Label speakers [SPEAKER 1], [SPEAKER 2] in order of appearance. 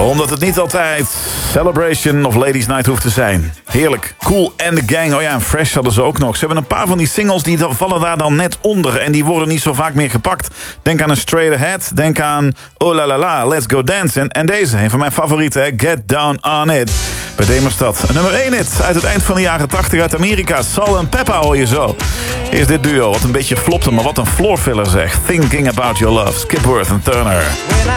[SPEAKER 1] Omdat het niet altijd Celebration of Ladies Night hoeft te zijn. Heerlijk. Cool and the Gang. Oh ja, en Fresh hadden ze ook nog. Ze hebben een paar van die singles die vallen daar dan net onder. En die worden niet zo vaak meer gepakt. Denk aan een Straight Ahead. Denk aan Oh La La La, Let's Go Dancing. En deze, een van mijn favorieten, Get Down On It. Bij Demerstad. Een nummer 1 hit uit het eind van de jaren 80 uit Amerika. Salt and Peppa hoor je zo. Eerst dit duo, wat een beetje flopte, maar wat een floorfiller zegt. Thinking About Your Love. Skipworth en Turner.